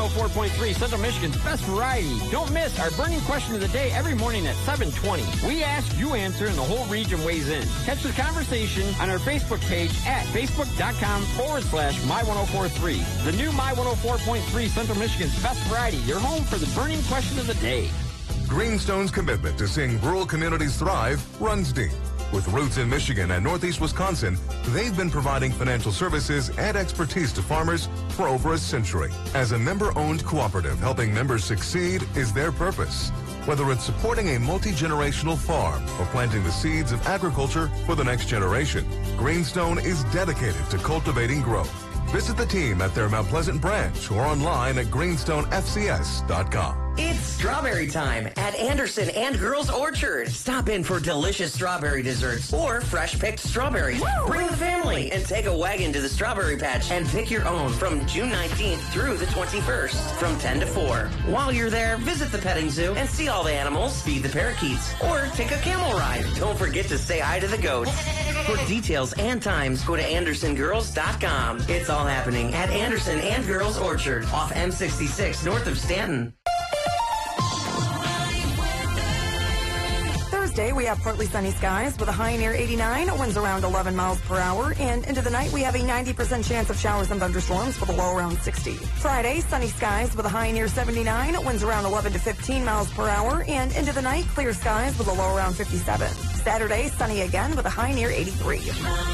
104.3, Central Michigan's best variety. Don't miss our burning question of the day every morning at 7:20. We ask, you answer, and the whole region weighs in. Catch the conversation on our Facebook page at facebook.com/My1043. The new My 104.3, Central Michigan's best variety. Your home for the burning question of the day. Greenstone's commitment to seeing rural communities thrive runs deep. With roots in Michigan and Northeast Wisconsin, they've been providing financial services and expertise to farmers for over a century. As a member-owned cooperative, helping members succeed is their purpose. Whether it's supporting a multi-generational farm or planting the seeds of agriculture for the next generation, Greenstone is dedicated to cultivating growth. Visit the team at their Mount Pleasant branch or online at greenstonefcs.com. It's strawberry time at Anderson and Girls Orchard. Stop in for delicious strawberry desserts or fresh-picked strawberries. Woo! Bring the family and take a wagon to the Strawberry Patch and pick your own from June 19th through the 21st from 10 to 4. While you're there, visit the petting zoo and see all the animals, feed the parakeets, or take a camel ride. Don't forget to say hi to the goats. For details and times, go to AndersonGirls.com. It's all happening at Anderson and Girls Orchard off M66 north of Stanton. Thursday, we have partly sunny skies with a high near 89, winds around 11 miles per hour, and into the night we have a 90% chance of showers and thunderstorms with a low around 60. Friday, sunny skies with a high near 79, winds around 11 to 15 miles per hour, and into the night, clear skies with a low around 57. Saturday, sunny again with a high near 83.